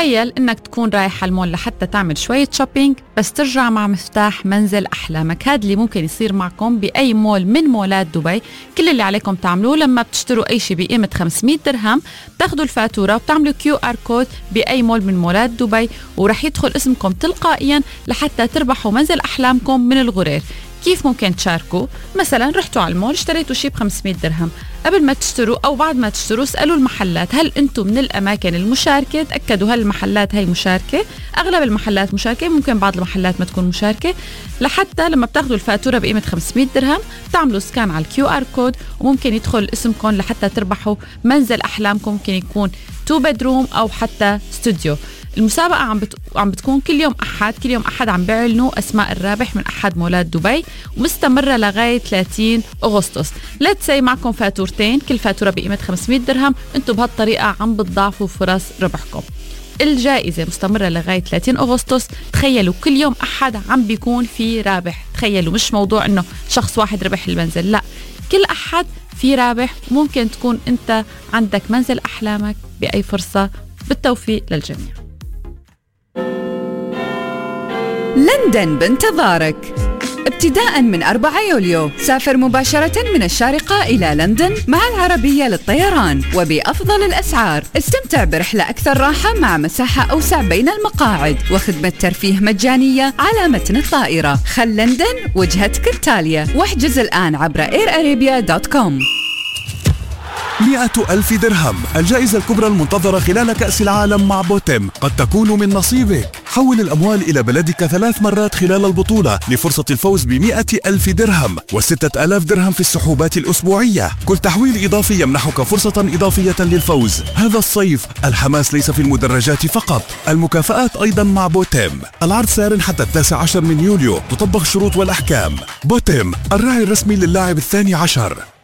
تخيل إنك تكون رايح على المول لحتى تعمل شوية شوبينج، بس ترجع مع مفتاح منزل أحلامك. هذا اللي ممكن يصير معكم بأي مول من مولات دبي. كل اللي عليكم تعملوه لما بتشتروا أي شيء بقيمة 500 درهم بتاخدوا الفاتورة وبتعملوا QR كود بأي مول من مولات دبي، ورح يدخل اسمكم تلقائيا لحتى تربحوا منزل أحلامكم من الغرير. كيف ممكن تشاركوا؟ مثلا رحتوا على المول اشتريتوا شيء ب500 درهم، قبل ما تشتروا أو بعد ما تشتروا اسألوا المحلات هل أنتم من الأماكن المشاركة، تأكدوا هل المحلات هاي مشاركة. أغلب المحلات مشاركة، ممكن بعض المحلات ما تكون مشاركة، لحتى لما بتاخدوا الفاتورة بقيمة 500 درهم تعملوا سكان على QR كود وممكن يدخل اسمكم لحتى تربحوا منزل أحلامكم. ممكن يكون 2 bedroom أو حتى استوديو. المسابقة عم بتكون كل يوم أحد عم بيعلنوا أسماء الرابح من أحد مولات دبي، ومستمرة لغاية 30 أغسطس. لا تسي معكم فاتورتين، كل فاتورة بقيمة 500 درهم. انتم بهالطريقة عم بتضاعفوا فرص ربحكم. الجائزة مستمرة لغاية 30 أغسطس. تخيلوا كل يوم أحد عم بيكون في رابح. تخيلوا مش موضوع إنه شخص واحد ربح المنزل، لا، كل أحد في رابح. ممكن تكون أنت عندك منزل أحلامك بأي فرصة. بالتوفيق للجميع. لندن بانتظارك. ابتداء من 4 يوليو سافر مباشرة من الشارقة إلى لندن مع العربية للطيران وبأفضل الأسعار. استمتع برحلة أكثر راحة مع مساحة أوسع بين المقاعد وخدمة ترفيه مجانية على متن الطائرة. خل لندن وجهتك التالية، واحجز الآن عبر airarabia.com. 100,000 درهم الجائزة الكبرى المنتظرة خلال كأس العالم مع بوتيم قد تكون من نصيبك. حول الأموال إلى بلدك 3 مرات خلال البطولة لفرصة الفوز ب100,000 درهم و6,000 درهم في السحوبات الأسبوعية. كل تحويل إضافي يمنحك فرصة إضافية للفوز. هذا الصيف الحماس ليس في المدرجات فقط، المكافآت أيضا مع بوتيم. العرض سار حتى 19 من يوليو، تطبق الشروط والأحكام. بوتيم الراعي الرسمي للاعب 12.